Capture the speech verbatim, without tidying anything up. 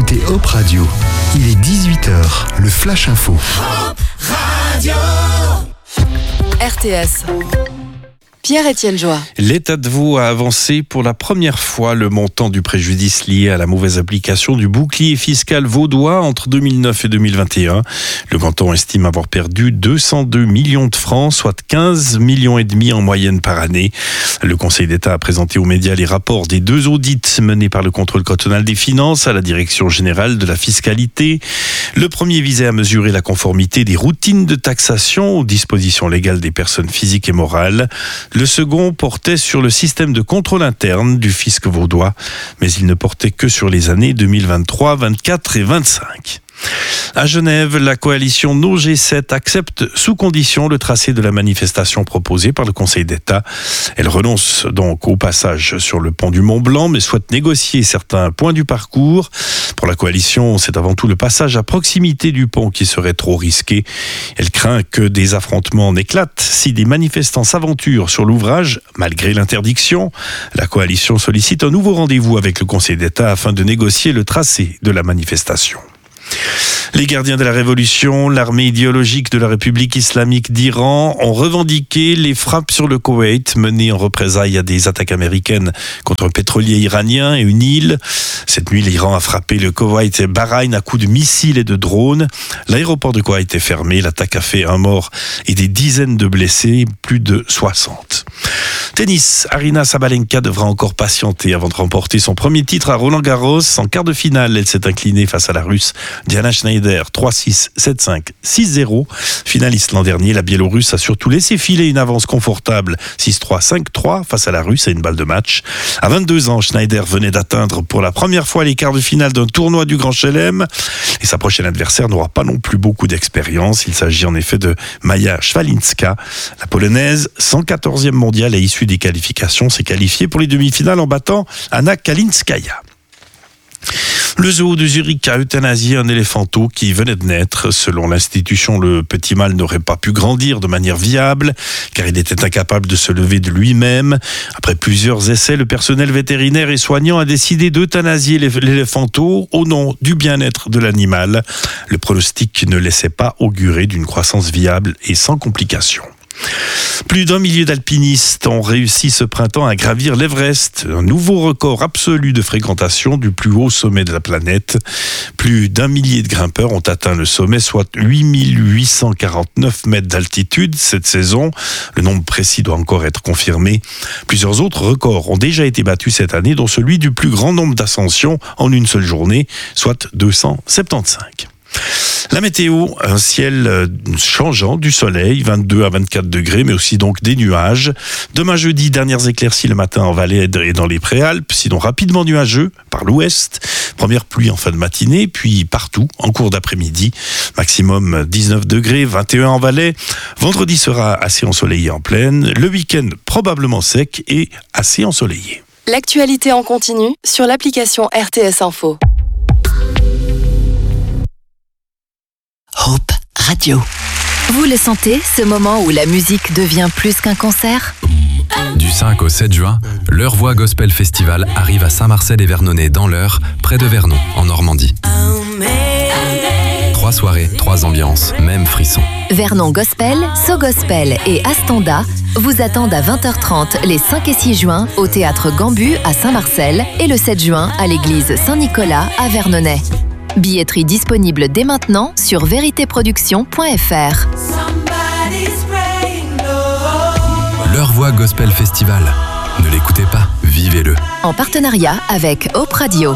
écoutez Hop Radio. Il est dix-huit heures, le Flash Info. Hop Radio. R T S. Pierre-Étienne Joie. L'État de Vaud a avancé pour la première fois le montant du préjudice lié à la mauvaise application du bouclier fiscal vaudois entre deux mille neuf et deux mille vingt et un. Le canton estime avoir perdu deux cent deux millions de francs, soit quinze millions et demi en moyenne par année. Le Conseil d'État a présenté aux médias les rapports des deux audits menés par le contrôle cantonal des finances à la Direction générale de la fiscalité. Le premier visait à mesurer la conformité des routines de taxation aux dispositions légales des personnes physiques et morales. Le second portait sur le système de contrôle interne du fisc vaudois, mais il ne portait que sur les années deux mille vingt-trois, vingt-quatre et vingt-cinq. À Genève, la coalition No G sept accepte sous condition le tracé de la manifestation proposée par le Conseil d'État. Elle renonce donc au passage sur le pont du Mont-Blanc, mais souhaite négocier certains points du parcours. Pour la coalition, c'est avant tout le passage à proximité du pont qui serait trop risqué. Elle craint que des affrontements n'éclatent si des manifestants s'aventurent sur l'ouvrage, malgré l'interdiction. La coalition sollicite un nouveau rendez-vous avec le Conseil d'État afin de négocier le tracé de la manifestation. Les gardiens de la Révolution, l'armée idéologique de la République islamique d'Iran, ont revendiqué les frappes sur le Koweït menées en représailles à des attaques américaines contre un pétrolier iranien et une île. Cette nuit, l'Iran a frappé le Koweït et Bahreïn à coups de missiles et de drones. L'aéroport de Koweït est fermé. L'attaque a fait un mort et des dizaines de blessés, plus de soixante. Tennis, Aryna Sabalenka devra encore patienter avant de remporter son premier titre à Roland-Garros. En quart de finale, elle s'est inclinée face à la Russe Diana Schneider, trois six, sept cinq, six zéro. Finaliste l'an dernier, la Biélorusse a surtout laissé filer une avance confortable, six trois, cinq trois, face à la Russe à une balle de match. À vingt-deux ans, Schneider venait d'atteindre pour la première fois les quarts de finale d'un tournoi du Grand Chelem. Et sa prochaine adversaire n'aura pas non plus beaucoup d'expérience. Il s'agit en effet de Maja Swalinska. La Polonaise, cent quatorzième mondiale et issue des qualifications, s'est qualifiée pour les demi-finales en battant Anna Kalinskaya. Le zoo de Zurich a euthanasié un éléphanteau qui venait de naître. Selon l'institution, le petit mâle n'aurait pas pu grandir de manière viable car il était incapable de se lever de lui-même. Après plusieurs essais, le personnel vétérinaire et soignant a décidé d'euthanasier l'éléphanteau au nom du bien-être de l'animal. Le pronostic ne laissait pas augurer d'une croissance viable et sans complications. Plus d'un millier d'alpinistes ont réussi ce printemps à gravir l'Everest, un nouveau record absolu de fréquentation du plus haut sommet de la planète. Plus d'un millier de grimpeurs ont atteint le sommet, soit huit mille huit cent quarante-neuf mètres d'altitude cette saison. Le nombre précis doit encore être confirmé. Plusieurs autres records ont déjà été battus cette année, dont celui du plus grand nombre d'ascensions en une seule journée, soit deux cent soixante-quinze. La météo, un ciel changeant, du soleil, vingt-deux à vingt-quatre degrés, mais aussi donc des nuages. Demain jeudi, dernières éclaircies le matin en Valais et dans les Préalpes, sinon rapidement nuageux par l'ouest. Première pluie en fin de matinée, puis partout en cours d'après-midi. Maximum dix-neuf degrés, vingt et un en Valais. Vendredi sera assez ensoleillé en plaine. Le week-end probablement sec et assez ensoleillé. L'actualité en continu sur l'application R T S Info. Hop Radio. Vous le sentez, ce moment où la musique devient plus qu'un concert ? Du cinq au sept juin, l'Eure Voix Gospel Festival arrive à Saint-Marcel-et-Vernonnet dans l'Eure, près de Vernon, en Normandie. Trois soirées, trois ambiances, même frisson. Vernon Gospel, So Gospel et Astanda vous attendent à vingt heures trente les cinq et six juin au Théâtre Gambu à Saint-Marcel et le sept juin à l'église Saint-Nicolas à Vernonnet. Billetterie disponible dès maintenant sur vérité production point f r. L'Eure Voix Gospel Festival. Ne l'écoutez pas, vivez-le. En partenariat avec Hop Radio.